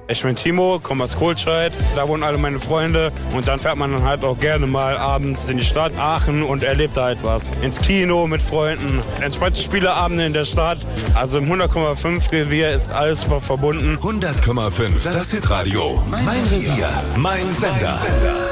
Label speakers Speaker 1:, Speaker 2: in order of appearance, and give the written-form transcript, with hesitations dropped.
Speaker 1: Ich bin Timo, komme aus Kohlscheid, da wohnen alle meine Freunde und dann fährt man dann halt auch gerne mal abends in die Stadt Aachen und erlebt da halt was. Ins Kino mit Freunden, entspannte Spieleabende in der Stadt, also im 100,5 Revier ist alles verbunden.
Speaker 2: 100,5, das Hitradio, mein Revier, mein Sender.